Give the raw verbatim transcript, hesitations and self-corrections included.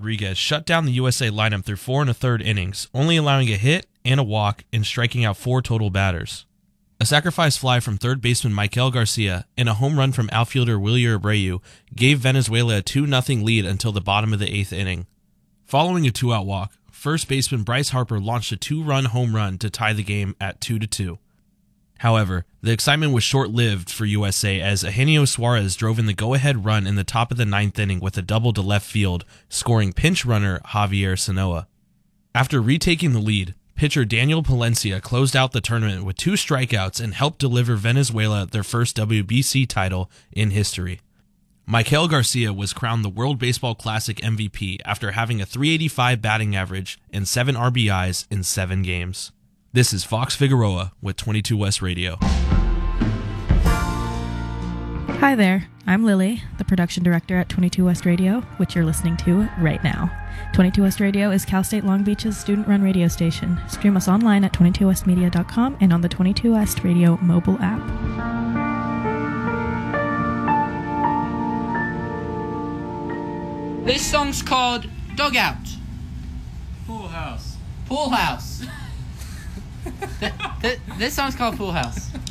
Rodriguez shut down the U S A lineup through four and a third innings, only allowing a hit and a walk and striking out four total batters. A sacrifice fly from third baseman Michael Garcia and a home run from outfielder Wilyer Abreu gave Venezuela a two nothing lead until the bottom of the eighth inning. Following a two-out walk, first baseman Bryce Harper launched a two-run home run to tie the game at two to two. However, the excitement was short-lived for U S A as Eugenio Suarez drove in the go-ahead run in the top of the ninth inning with a double to left field, scoring pinch runner Javier Sanoa. After retaking the lead, pitcher Daniel Palencia closed out the tournament with two strikeouts and helped deliver Venezuela their first W B C title in history. Michael Garcia was crowned the World Baseball Classic M V P after having a three eighty-five batting average and seven R B Is in seven games. This is Fox Figueroa with twenty-two West Radio. Hi there, I'm Lily, the production director at twenty-two West Radio, which you're listening to right now. twenty-two West Radio is Cal State Long Beach's student-run radio station. Stream us online at twenty-two west media dot com and on the twenty-two West Radio mobile app. This song's called Dugout. Pool House. Pool House. th- th- this song's called Pool House.